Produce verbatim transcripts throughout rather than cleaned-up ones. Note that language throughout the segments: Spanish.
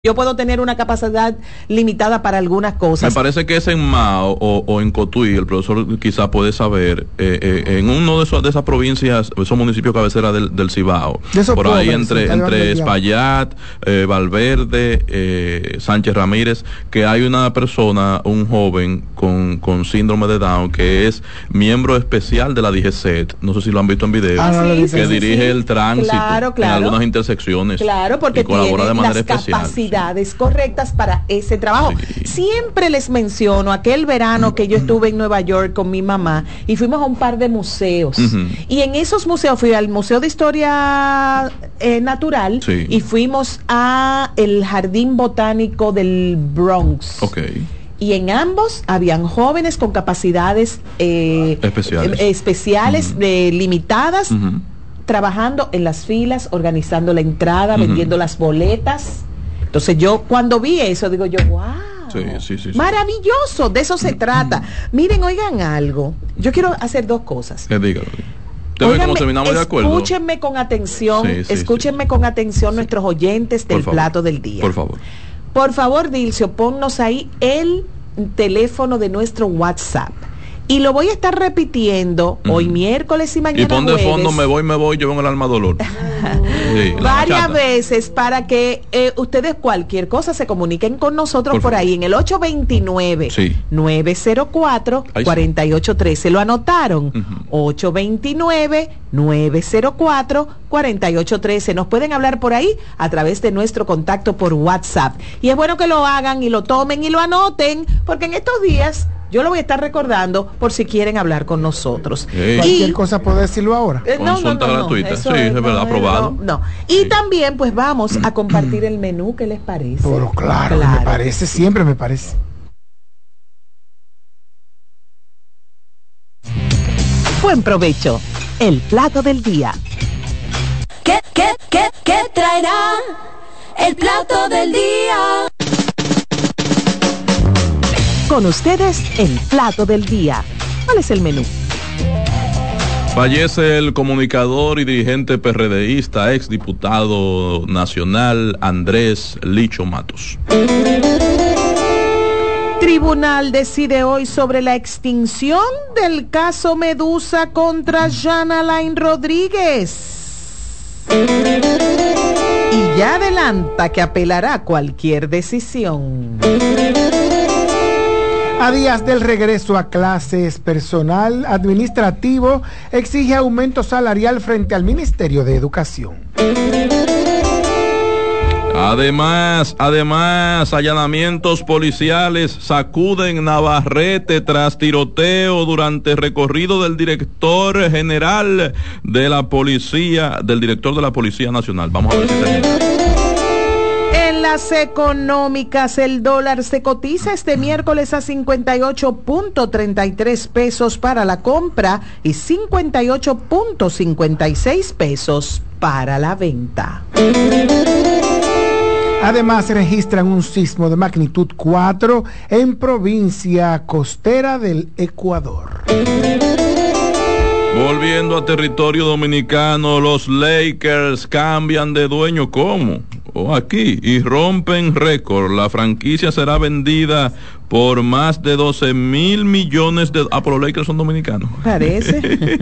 Yo puedo tener una capacidad limitada para algunas cosas. Me parece que es en Mao o, o en Cotuí, el profesor quizás puede saber, eh, eh, en uno de, esos, de esas provincias, esos municipios cabecera del, del Cibao, por ahí pobres, entre, entre Espaillat, eh, Valverde, eh, Sánchez Ramírez, que hay una persona, un joven con, con síndrome de Down, que es miembro especial de la D G C E T, no sé si lo han visto en video, ah, sí, que sí, dirige sí, el tránsito claro, claro, en algunas intersecciones. Claro, porque y colabora tiene de manera las especial. capacidades correctas para ese trabajo. Sí. Siempre les menciono aquel verano que yo estuve en Nueva York con mi mamá y fuimos a un par de museos. Uh-huh. Y en esos museos fui al Museo de Historia eh, Natural, sí, y fuimos a el Jardín Botánico del Bronx. Okay. Y en ambos habían jóvenes con capacidades eh, especiales, eh, especiales uh-huh. de, limitadas, uh-huh. trabajando en las filas, organizando la entrada, uh-huh. vendiendo las boletas. Entonces yo cuando vi eso digo yo, wow, sí, sí, sí, maravilloso, de eso se trata. Miren, oigan algo, yo quiero hacer dos cosas. Eh, dígalo. Óiganme, terminamos de acuerdo. Escúchenme con atención, sí, sí, escúchenme sí. con atención sí. nuestros oyentes del plato del día. Por favor. Por favor, Dilcio, ponnos ahí el teléfono de nuestro WhatsApp. Y lo voy a estar repitiendo uh-huh. hoy miércoles y mañana y pon de jueves. fondo me voy, me voy, yo vengo el alma dolor. Sí, varias veces para que eh, ustedes cualquier cosa se comuniquen con nosotros por, por ahí en el ocho dos nueve, nueve cero cuatro, cuatro ocho uno tres. ¿Lo anotaron? Uh-huh. ocho dos nueve, nueve cero cuatro, cuatro ocho uno tres. Nos pueden hablar por ahí a través de nuestro contacto por WhatsApp. Y es bueno que lo hagan y lo tomen y lo anoten, porque en estos días yo lo voy a estar recordando por si quieren hablar con nosotros. Hey. Cualquier cosa puedo decirlo ahora. Eh, no, Consulta no, no, gratuita. No, sí, es no, verdad, aprobado. No, no. Y sí. también, pues vamos a compartir el menú. ¿Qué les parece? Pero claro, claro, me parece, siempre me parece. Buen provecho. El plato del día. ¿Qué, qué, qué, qué traerá el plato del día? Con ustedes, el plato del día. ¿Cuál es el menú? Fallece el comunicador y dirigente PRDista, exdiputado nacional Andrés Licho Matos. Tribunal decide hoy sobre la extinción del caso Medusa contra Jana Lain Rodríguez. Y ya adelanta que apelará cualquier decisión. A días del regreso a clases, personal administrativo exige aumento salarial frente al Ministerio de Educación. Además, además, allanamientos policiales sacuden Navarrete tras tiroteo durante recorrido del director general de la policía, del director de la Policía Nacional. Vamos a ver si se En las económicas, el dólar se cotiza este miércoles a cincuenta y ocho punto treinta y tres pesos para la compra y cincuenta y ocho punto cincuenta y seis pesos para la venta. Además, registran un sismo de magnitud cuatro en provincia costera del Ecuador. Volviendo a territorio dominicano, los Lakers cambian de dueño. ¿Cómo? Oh, aquí, y rompen récord. La franquicia será vendida por más de doce mil millones de... Ah, pero los Lakers son dominicanos. Parece.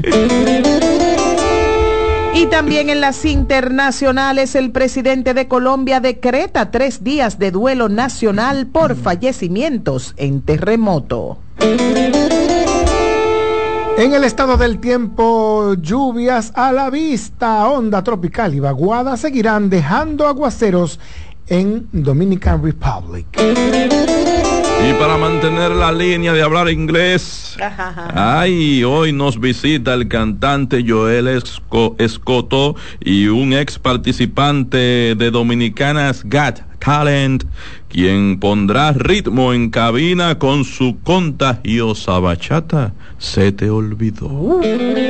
Y también en las internacionales, el presidente de Colombia decreta tres días de duelo nacional por fallecimientos en terremoto. En el estado del tiempo, lluvias a la vista, onda tropical y vaguada seguirán dejando aguaceros en Dominican Republic. Y para mantener la línea de hablar inglés, ay, hoy nos visita el cantante Joel Esco, Escoto y un ex participante de Dominicanas Got Talent, quien pondrá ritmo en cabina con su contagiosa bachata. Se te olvidó. Uh.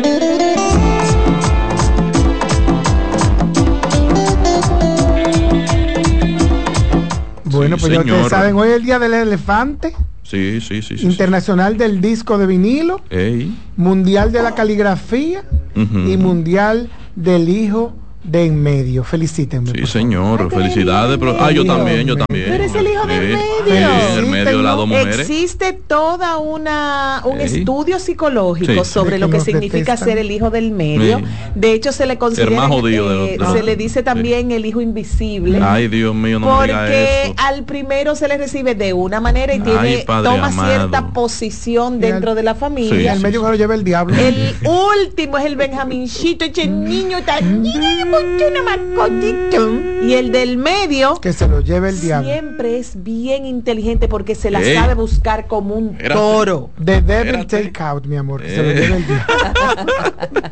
Bueno, sí, pues ya ustedes saben, hoy es el día del elefante. Sí, sí, sí. Internacional sí, sí. del disco de vinilo. Ey. Mundial de la caligrafía. Uh-huh. Y mundial del hijo de en medio. Felicítenme. Sí, señor, Ay, felicidades. Pero, ah, yo también, yo también. Tú eres el hijo sí. del medio. Sí, el medio de las dos mujeres. Existe toda una un sí. estudio psicológico sí. sobre lo que significa detestan. ser el hijo del medio. Sí. De hecho, se le considera, el más jodido eh, de los, se le dice también sí. el hijo invisible. Ay, Dios mío, no me diga eso. Porque al primero se le recibe de una manera y tiene Ay, toma amado. cierta posición dentro el, de la familia. Sí, el medio que lo lleva el diablo. El último es el Benjamincito, ese niño tan y el del medio que se lo lleve el diablo. Siempre es bien inteligente porque se la Ey. sabe buscar como un Espérate. toro. The devil take out, mi amor, que eh. se lo lleve el diablo.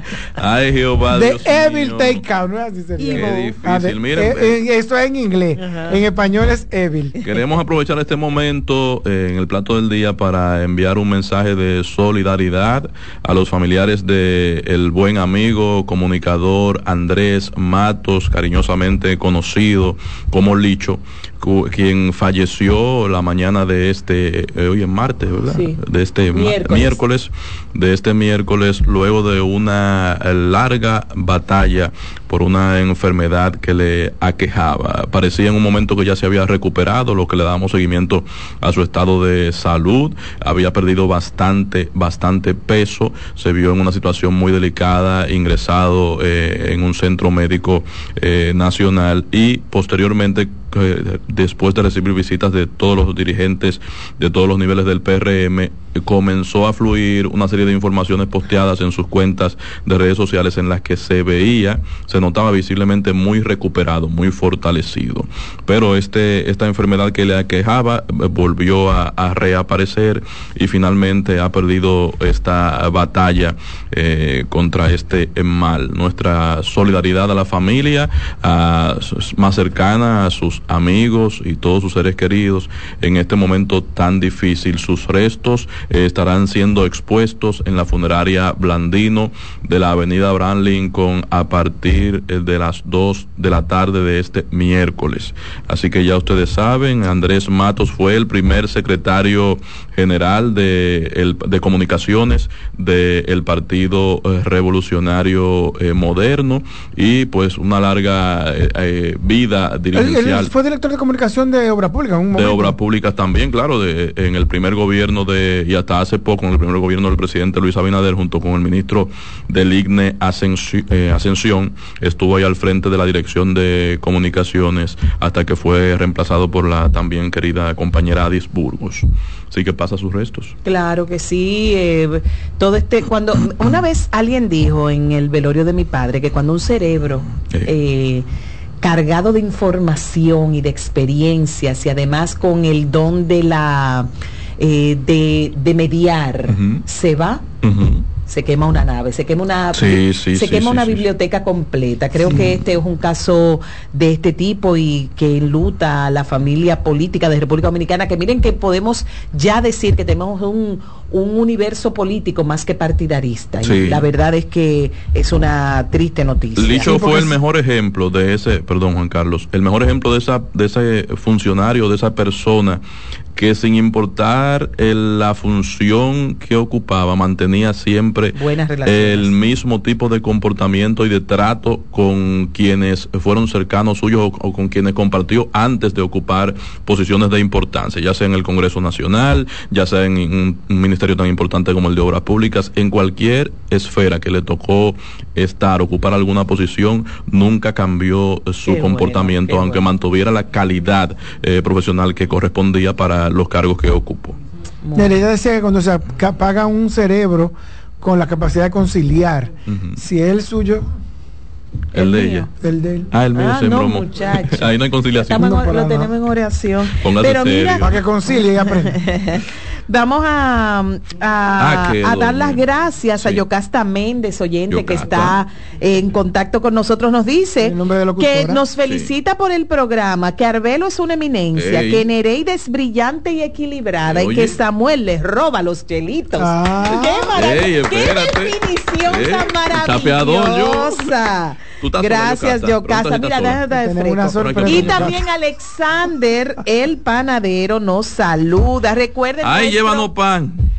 Ay, Jehová, The Dios evil mío. take out, no es así se Qué difícil. Ah, de, Miren, eh, eh, esto es en inglés. Ajá. En español es evil. Queremos aprovechar este momento eh, en el plato del día para enviar un mensaje de solidaridad a los familiares de el buen amigo, comunicador Andrés Matos, cariñosamente conocido como Licho, quien falleció la mañana de este, eh, hoy es martes, ¿verdad? Sí. De este miércoles. miércoles, de este miércoles, luego de una larga batalla por una enfermedad que le aquejaba. Parecía en un momento que ya se había recuperado, lo que le damos seguimiento a su estado de salud. Había perdido bastante, bastante peso, se vio en una situación muy delicada, ingresado eh, en un centro médico eh, nacional y posteriormente eh, después de recibir visitas de todos los dirigentes de todos los niveles del P R M, comenzó a fluir una serie de informaciones posteadas en sus cuentas de redes sociales en las que se veía, se notaba visiblemente muy recuperado, muy fortalecido. Pero este esta enfermedad que le aquejaba volvió a, a reaparecer y finalmente ha perdido esta batalla eh, contra este mal. Nuestra solidaridad a la familia a, más cercana, a sus amigos y todos sus seres queridos en este momento tan difícil. Sus restos eh, estarán siendo expuestos en la funeraria Blandino de la avenida Abraham Lincoln a partir eh, de las dos de la tarde de este miércoles. Así que ya ustedes saben, Andrés Matos fue el primer secretario general de, el, de comunicaciones del Partido eh, Revolucionario eh, Moderno y pues una larga eh, eh, vida dirigencial. Él, él fue director de comunicación de Obras Públicas. Un de Obras Públicas también, claro, de, en el primer gobierno de, y hasta hace poco, en el primer gobierno del presidente Luis Abinader, junto con el ministro del I G N E Ascensión, eh, Ascensión, estuvo ahí al frente de la dirección de comunicaciones hasta que fue reemplazado por la también querida compañera Adis Burgos. Así que pasa sus restos. Claro que sí. Eh, todo este, cuando una vez alguien dijo en el velorio de mi padre que cuando un cerebro eh. Eh, cargado de información y de experiencias y además con el don de la eh, de, de mediar uh-huh. se va, uh-huh. se quema una nave, se quema una sí, sí, se sí, quema sí, una sí, biblioteca sí. completa. Creo sí. que este es un caso de este tipo y que enluta a la familia política de República Dominicana, que miren que podemos ya decir que tenemos un un universo político más que partidarista. Sí. Y la verdad es que es una triste noticia. Licho sí, fue el mejor ejemplo de ese, perdón Juan Carlos, el mejor ejemplo de esa de ese funcionario, de esa persona que sin importar el, la función que ocupaba, mantenía siempre el mismo tipo de comportamiento y de trato con quienes fueron cercanos suyos o, o con quienes compartió antes de ocupar posiciones de importancia, ya sea en el Congreso Nacional, ya sea en un, un ministerio tan importante como el de Obras Públicas, en cualquier esfera que le tocó estar, ocupar alguna posición, nunca cambió su qué comportamiento, bueno, aunque bueno. mantuviera la calidad eh, profesional que correspondía para los cargos que ocupó. Ella decía que cuando se apaga un cerebro con la capacidad de conciliar, uh-huh. si es el suyo, el, el de mío. ella, el de él. Ah, el mío ah, se no, embromó. Muchacho. Ahí no hay conciliación. En, no, lo tenemos en oración. Póngase pero serio. Mira, para que concilie y aprenda. Vamos a, a, ah, a dar las gracias sí. a Yocasta Méndez, oyente, Yocasta. que está en contacto con nosotros. Nos dice que nos felicita sí. por el programa, que Arbelo es una eminencia, Ey. que Nereida es brillante y equilibrada Ey, y que Samuel les roba los chelitos. Ah. ¡Qué maravilla! ¡Qué definición Ey. tan maravillosa! Gracias, Yocasta. Mira, déjate de fresco. Y también Alexander, el panadero, nos saluda. Recuerden Ay, llévanos pan.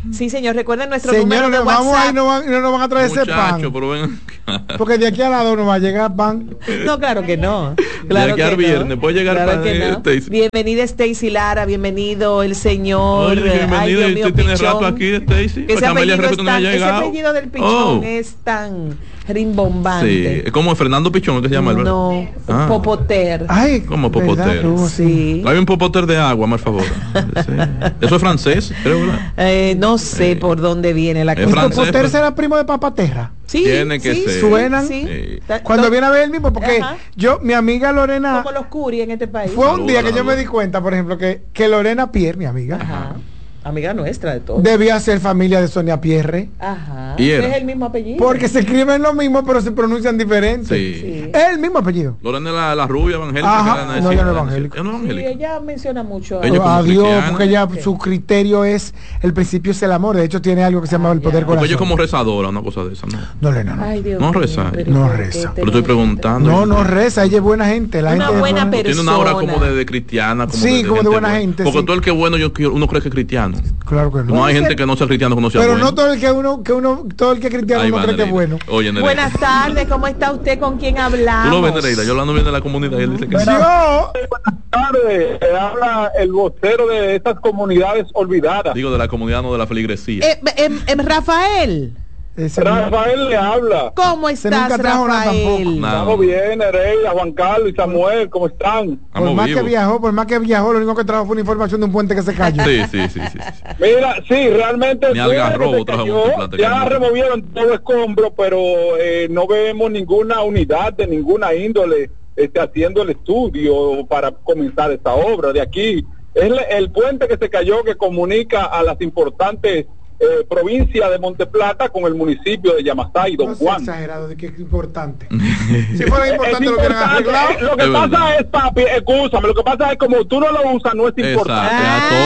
Sí, señor, recuerden nuestro Señores, número de nos WhatsApp. vamos ahí, no, van, no nos van a traer ese pan. Pero ven. Porque de aquí a lado no va a llegar pan. No, claro que no. Claro de aquí que al viernes no. puede llegar Claro pan. que no. Stacy. Bienvenida Stacy Lara, bienvenido el señor. Oye, bienvenido. Ay, Dios mío, ¿Usted tiene Pichón. rato aquí, Stacy? Ese apellido, no es tan, haya ese llegado. apellido del Pichón Oh. es tan rimbombante. Sí, es como Fernando Pichón, que se llama el No, ah. Popoter. Ay, ¿Cómo Popoter? ¿verdad? Sí. Hay un popoter de agua, por favor. Sí. Eso es francés, creo, ¿verdad? Eh, no sé Eh, por dónde viene la es ¿Y cosa. francés, Popoter pues. será primo de Papaterra? Sí, Tiene que sí, ser. Suenan. sí. Sí. Ta- Cuando to- viene a ver el mismo, porque Ajá. yo, mi amiga Lorena, como los Curi en este país. fue un Saluda, día que yo saluda. me di cuenta, por ejemplo, que, que Lorena Pierre, mi amiga, Ajá. Amiga nuestra de todo. debía ser familia de Sonia Pierre, Ajá. Y era. Es el mismo apellido. porque se escriben lo mismo, pero se pronuncian diferente. Sí. Sí. Es el mismo apellido. Lorena es la, la rubia evangélica. Ajá. que era No, decir, ella no es era evangélica. decir, ella no es Sí, evangélica. ella menciona mucho. Ella como Adiós, cristiana. porque ella, Sí. su criterio es, el principio es el amor. De hecho, tiene algo que se llama Ah, el poder ya. Porque corazón. ella es como rezadora, una cosa de esa, ¿no? No, Lorena, no. Ay, Dios No mío, reza. pero No ¿por qué reza. te Pero estoy lo- preguntando. No, no reza, ella es buena gente. La Una gente es buena persona. Tiene una aura como de, de cristiana. Como Sí, como de gente buena gente, Porque sí. todo el que es bueno, yo, quiero- uno cree que es cristiano. Claro que no. No hay ser- gente que no sea cristiano que no sea Pero bueno. no todo el que uno, que uno, todo el que es cristiano Ahí no va, cree que es Nereida. bueno. Oye, Nereida. Buenas tardes, ¿cómo está usted? ¿Con quién hablamos? Tú lo ves, Nereida. Yo hablando bien de la comunidad y él dice que sí. Yo, Buenas tardes, eh, habla el vocero de estas comunidades olvidadas. Digo, de la comunidad, no de la feligresía. Eh, em, em, Rafael, ese Rafael le habla. ¿cómo Ese estás, nunca trajo nada Rafael? tampoco. Nada. Estamos bien, Nereida, Juan Carlos y Samuel, ¿cómo están? por Estamos más vivos. que viajó, por más que viajó, lo único que trajo fue una información de un puente que se cayó. Sí, sí, sí, sí, sí. Mira, sí, realmente Ni el puente Algarrobo que se trajo cayó, multiplata, ya que no. removieron todo escombro, pero eh, no vemos ninguna unidad de ninguna índole este, haciendo el estudio para comenzar esta obra. De aquí es el, el puente que se cayó que comunica a las importantes eh, provincias de Monteplata con el municipio de Yamasá y Don No sea Juan. exagerado de que es importante. Si fuera importante Es lo hubieran importante, arreglado. eh, Lo que Es pasa verdad. es, papi, escúchame, lo que pasa es como tú no lo usas, no es importante. Exacto.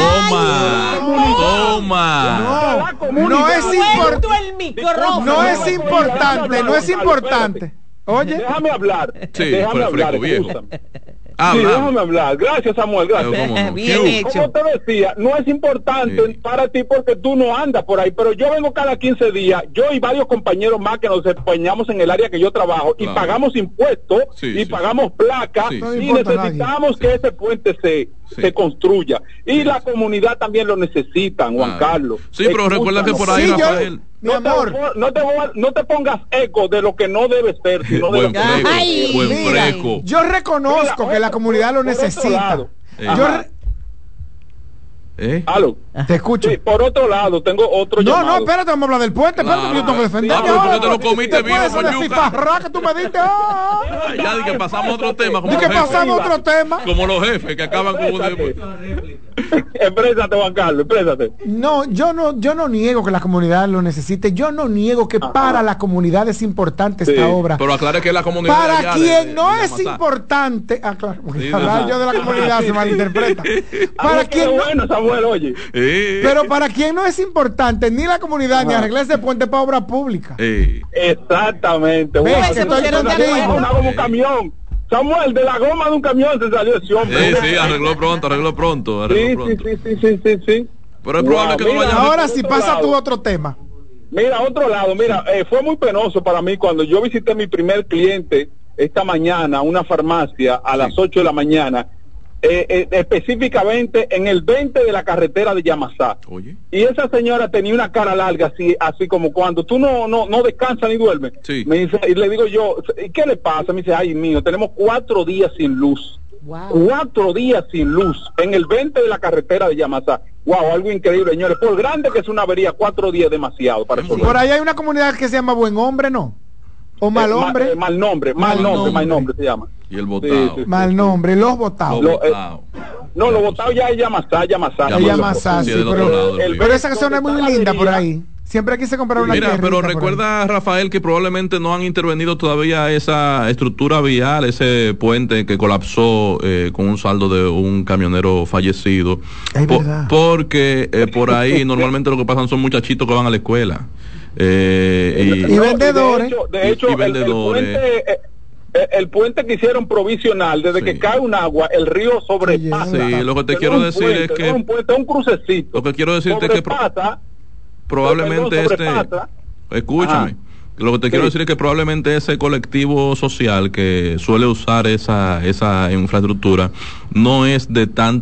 Ay, Toma. Toma. La comunidad- No es Suelto importante. el micrófono. No es importante, no es importante. Oye, Déjame hablar. Sí, déjame pero hablar, fresco viejo. escúchame. Ah, Sí, hablamos. déjame hablar. Gracias, Samuel, Pero gracias. cómo no. Bien ¿Qué? hecho. Como te decía, no es importante Sí. para ti porque tú no andas por ahí, pero yo vengo cada quince días, yo y varios compañeros más que nos empeñamos en el área que yo trabajo y Claro. pagamos impuestos Sí, y sí. pagamos placas Sí, No sí. y importa a necesitamos nadie. que ese puente se, Sí. se construya. Y Sí, la sí. comunidad también lo necesitan, Juan Claro. Carlos. Sí, pero recuerda que por ahí, Sí, yo- Rafael. mi No te, amor. no, te, no te pongas eco de lo que no debe ser, sino de lo Buen que fresco. Ay, Buen mira, fresco. yo reconozco Mira, que la comunidad lo por otro necesita. lado. Eh. Yo Ajá. re- ¿Eh? Aló. te escucho. Sí, por otro lado, tengo otro No, llamado. no, espérate, vamos a hablar del puente, espérate, Claro. que yo tengo que defender. Ah, pero ¿por qué te lo comiste vivo, Después de esa con yuca? desfifarra que tú me diste. ah. Ah, ya di que pasamos a otro tema. Como ¿Y los que jefes. pasamos a otro tema? Como los jefes que acaban con un. Exprésate, Juan Carlos, exprésate. No, yo no, yo no niego que la comunidad lo necesite. Yo no niego que Ajá. para la comunidad es importante Sí, esta obra. Pero aclare que la comunidad. de Para allá de- quien de- no de es Yamasá. importante, ah, claro, porque Sí, hablar ajá. yo de la comunidad se malinterpreta. Para Habla que quien es no, bueno, Samuel, oye. Eh, pero para quien no es importante ni la comunidad ni Ajá. arreglar ese puente para obra pública. eh. Exactamente. Ve, Juan, que se estoy pusieron de contigo. acuerdo, una como un camión. Samuel, de la goma de un camión se salió ese hombre. Eh, sí, arregló pronto, arregló pronto, Sí, arregló sí, pronto. sí, sí, sí, sí, sí. Pero es probable que no mira, vaya a- Ahora por sí otro pasa lado. tú a otro tema. Mira, otro lado, mira, eh, fue muy penoso para mí cuando yo visité mi primer cliente esta mañana, una farmacia, a las ocho de la mañana, eh, eh, específicamente en el veinte de la carretera de Yamasá. Oye. Y esa señora tenía una cara larga, así así como cuando tú no no no descansas ni duermes. Sí. Me dice, y le digo yo, ¿y qué le pasa? Me dice, ay mío, tenemos cuatro días sin luz. Wow. Cuatro días sin luz en el veinte de la carretera de Yamasá. Wow, algo increíble, señores. Por grande que es una avería, cuatro días es demasiado para resolver. Por ahí hay una comunidad que se llama Buen Hombre, ¿no? O Mal Eh, ma- Hombre. eh, mal nombre, mal, Mal nombre, nombre. mal nombre se llama. Y el botado. Sí, sí. Mal Nombre, Los Votados. Los Lo- eh, botados. No, lo votado ya es Yamasá, Yamasá. Yamasá. Se llama Sassi, Sí, del otro pero, lado del el- río. pero esa zona es muy Donde está la linda por avería. ahí. Siempre quise comprar una Mira, tierrita pero por ahí. recuerda, Rafael, que probablemente no han intervenido todavía esa estructura vial, ese puente que colapsó eh, con un saldo de un camionero fallecido. Es Po- verdad. porque eh, por ahí normalmente lo que pasan son muchachitos que van a la escuela. Eh, y, Y vendedores. De hecho, de Y- hecho, y el- el, vendedores. puente, eh, eh, el puente que hicieron provisional, desde Sí. que cae un agua, el río sobrepasa. Sí, lo que te No quiero un decir puente, es que- no un puente, es un crucecito. lo que quiero decirte es que pro- Sobrepasa probablemente este, escúchame, Ajá. lo que te sí. quiero decir es que probablemente ese colectivo social que suele usar esa, esa infraestructura no es de tan